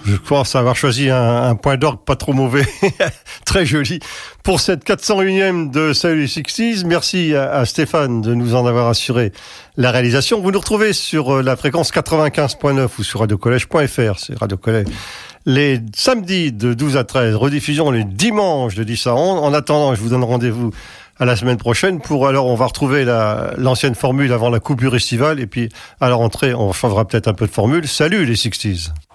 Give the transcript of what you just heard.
Je pense avoir choisi un point d'orgue pas trop mauvais, très joli, pour cette 401e de Salut les 60s. Merci à Stéphane de nous en avoir assuré la réalisation. Vous nous retrouvez sur la fréquence 95.9 ou sur radiocollège.fr, c'est Radio Collège. Les samedis de 12 à 13, rediffusion les dimanches de 10 à 11. En attendant, je vous donne rendez-vous à la semaine prochaine on va retrouver l'ancienne formule avant la coupure estivale et puis à la rentrée, on changera peut-être un peu de formule. Salut les 60s.